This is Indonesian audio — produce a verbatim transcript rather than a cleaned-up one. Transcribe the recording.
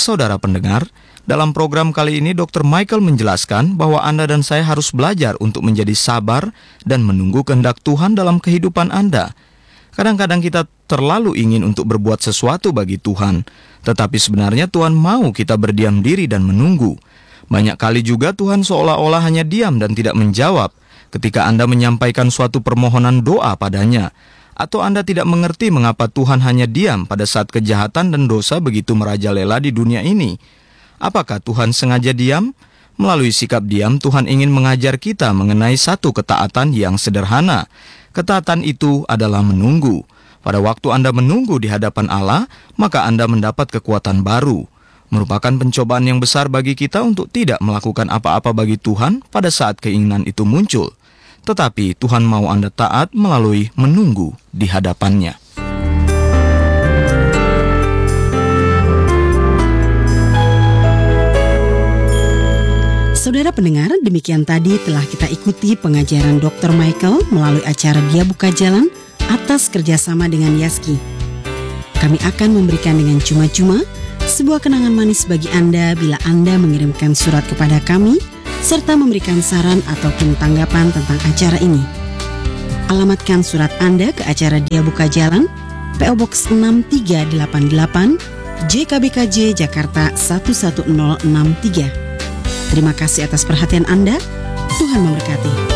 Saudara pendengar, dalam program kali ini dokter Michael menjelaskan bahwa Anda dan saya harus belajar untuk menjadi sabar dan menunggu kehendak Tuhan dalam kehidupan Anda. Kadang-kadang kita terlalu ingin untuk berbuat sesuatu bagi Tuhan, tetapi sebenarnya Tuhan mau kita berdiam diri dan menunggu. Banyak kali juga Tuhan seolah-olah hanya diam dan tidak menjawab ketika Anda menyampaikan suatu permohonan doa padanya. Atau Anda tidak mengerti mengapa Tuhan hanya diam pada saat kejahatan dan dosa begitu merajalela di dunia ini. Apakah Tuhan sengaja diam? Melalui sikap diam, Tuhan ingin mengajar kita mengenai satu ketaatan yang sederhana. Ketaatan itu adalah menunggu. Pada waktu Anda menunggu di hadapan Allah, maka Anda mendapat kekuatan baru. Merupakan pencobaan yang besar bagi kita untuk tidak melakukan apa-apa bagi Tuhan pada saat keinginan itu muncul. Tetapi Tuhan mau Anda taat melalui menunggu di hadapannya. Saudara pendengar, demikian tadi telah kita ikuti pengajaran dokter Michael melalui acara Dia Buka Jalan atas kerjasama dengan Yaski. Kami akan memberikan dengan cuma-cuma sebuah kenangan manis bagi Anda bila Anda mengirimkan surat kepada kami serta memberikan saran ataupun tanggapan tentang acara ini. Alamatkan surat Anda ke acara Dia Buka Jalan, P O Box enam tiga delapan delapan, J K B K J, Jakarta satu satu nol enam tiga. Terima kasih atas perhatian Anda. Tuhan memberkati.